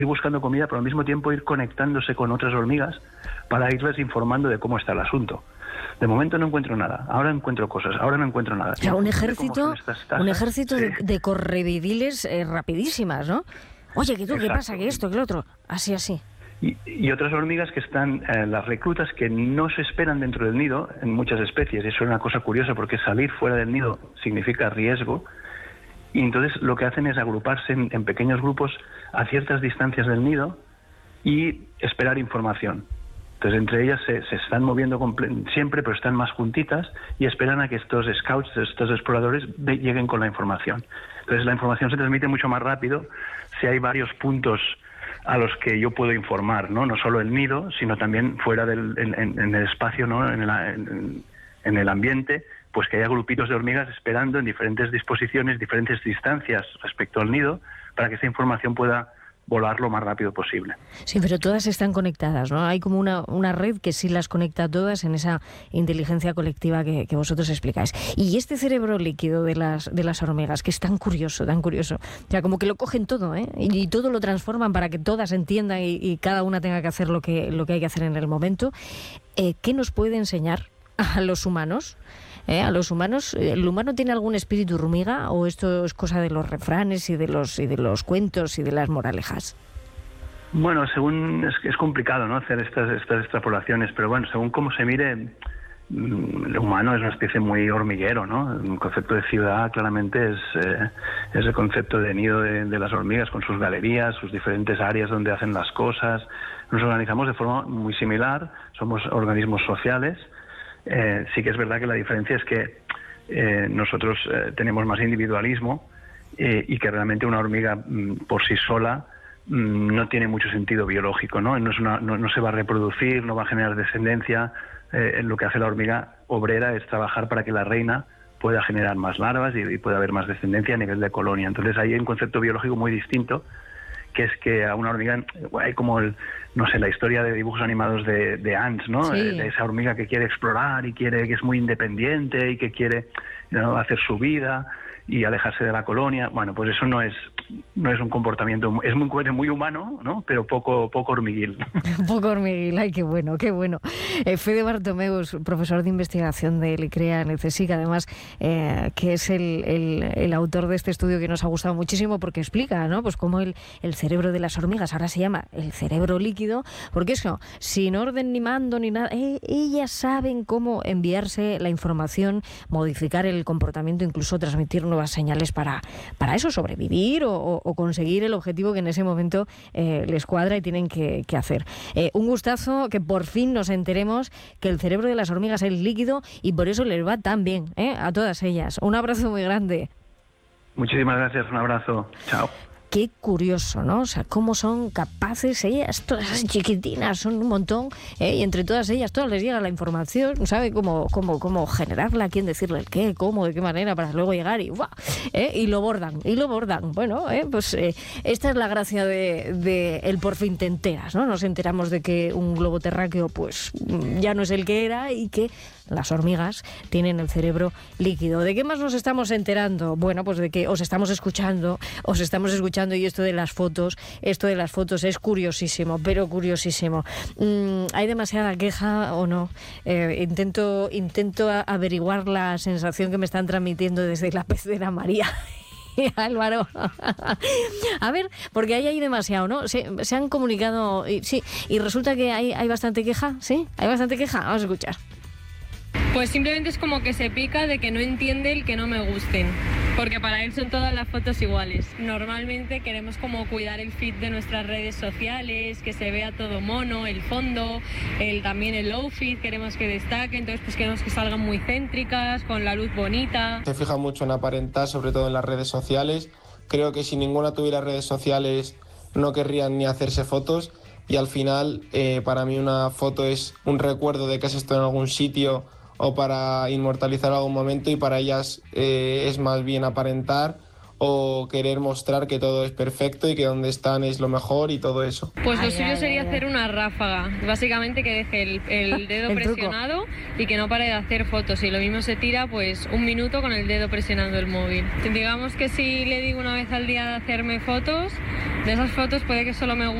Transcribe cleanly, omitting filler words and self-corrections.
buscando comida, pero al mismo tiempo ir conectándose con otras hormigas para irles informando de cómo está el asunto. De momento no encuentro nada, ahora encuentro cosas, ahora no encuentro nada. O sea, un ejército sí. de correvidiles rapidísimas, ¿no? Oye, ¿qué Exacto. pasa? ¿Qué esto? ¿Qué lo otro? Así. Y otras hormigas que están, las reclutas, que no se esperan dentro del nido en muchas especies. Eso es una cosa curiosa porque salir fuera del nido significa riesgo. Y entonces lo que hacen es agruparse en pequeños grupos a ciertas distancias del nido y esperar información. Entonces entre ellas se están moviendo siempre, pero están más juntitas y esperan a que estos scouts, estos exploradores, lleguen con la información. Entonces la información se transmite mucho más rápido si hay varios puntos a los que yo puedo informar, ¿no? No solo el nido, sino también fuera en el espacio, ¿no? En el ambiente, pues que haya grupitos de hormigas esperando en diferentes disposiciones, diferentes distancias respecto al nido, para que esa información pueda volar lo más rápido posible. Sí, pero todas están conectadas, ¿no? Hay como una red que sí las conecta a todas en esa inteligencia colectiva que vosotros explicáis. Y este cerebro líquido de las hormigas, que es tan curioso, o sea, como que lo cogen todo, ¿eh? Y todo lo transforman para que todas entiendan y cada una tenga que hacer lo que hay que hacer en el momento. ¿Qué nos puede enseñar a los humanos? A los humanos, ¿el humano tiene algún espíritu hormiga o esto es cosa de los refranes y de los cuentos y de las moralejas? Bueno, según es complicado, ¿no? Hacer estas extrapolaciones, pero bueno, según cómo se mire, el humano es una especie muy hormiguero, ¿no? El concepto de ciudad claramente es el concepto de nido de las hormigas, con sus galerías, sus diferentes áreas donde hacen las cosas. Nos organizamos de forma muy similar, somos organismos sociales. Sí que es verdad que la diferencia es que nosotros tenemos más individualismo y que realmente una hormiga por sí sola no tiene mucho sentido biológico, ¿no? No se va a reproducir, no va a generar descendencia. Lo que hace la hormiga obrera es trabajar para que la reina pueda generar más larvas y pueda haber más descendencia a nivel de colonia. Entonces hay un concepto biológico muy distinto, que es que a una hormiga hay como la historia de dibujos animados de Ants, ¿no? Sí. De esa hormiga que quiere explorar y que es muy independiente y que quiere, ¿no?, hacer su vida y alejarse de la colonia. Bueno, pues eso no es un comportamiento, es muy humano, ¿no? Pero poco hormiguil. Poco hormiguil, ay, qué bueno. Fede Bartomeus, profesor de investigación del ICREA en el CSIC, además, que es el autor de este estudio que nos ha gustado muchísimo porque explica, ¿no?, pues cómo el cerebro de las hormigas ahora se llama el cerebro líquido, porque eso, sin orden ni mando ni nada, ellas saben cómo enviarse la información, modificar el comportamiento, incluso transmitir nuevas señales para eso, sobrevivir o conseguir el objetivo que en ese momento les cuadra y tienen que hacer. Un gustazo que por fin nos enteremos que el cerebro de las hormigas es líquido y por eso les va tan bien, a todas ellas. Un abrazo muy grande. Muchísimas gracias, un abrazo. Chao. Qué curioso, ¿no? O sea, cómo son capaces ellas, todas esas chiquitinas, son un montón, y entre todas ellas, todas les llega la información, sabe cómo generarla, a quién decirle el qué, cómo, de qué manera, para luego llegar y ¡buah! Y lo bordan. Bueno, pues esta es la gracia de el por fin te enteras, ¿no? Nos enteramos de que un globo terráqueo, pues, ya no es el que era y que las hormigas tienen el cerebro líquido. ¿De qué más nos estamos enterando? Bueno, pues de que os estamos escuchando y esto de las fotos es curiosísimo, pero curiosísimo. ¿Hay demasiada queja o no? Intento averiguar la sensación que me están transmitiendo desde la pecera María. Álvaro, a ver, porque ahí hay demasiado, ¿no? Se han comunicado, y resulta que hay bastante queja, ¿sí? ¿Hay bastante queja? Vamos a escuchar. Pues simplemente es como que se pica de que no entiende el que no me gusten, porque para él son todas las fotos iguales. Normalmente queremos como cuidar el feed de nuestras redes sociales, que se vea todo mono, el fondo, también el low feed queremos que destaque, entonces pues queremos que salgan muy céntricas, con la luz bonita. Se fija mucho en aparentar, sobre todo en las redes sociales. Creo que si ninguna tuviera redes sociales no querrían ni hacerse fotos, y al final para mí una foto es un recuerdo de que has estado en algún sitio o para inmortalizar algún momento, y para ellas es más bien aparentar o querer mostrar que todo es perfecto y que donde están es lo mejor y todo eso. Pues lo suyo sería hacer una ráfaga, básicamente que deje el dedo presionado y que no pare de hacer fotos, y lo mismo se tira pues 1 minuto con el dedo presionando el móvil. Digamos que si le digo una vez al día de hacerme fotos, De esas fotos puede que solo me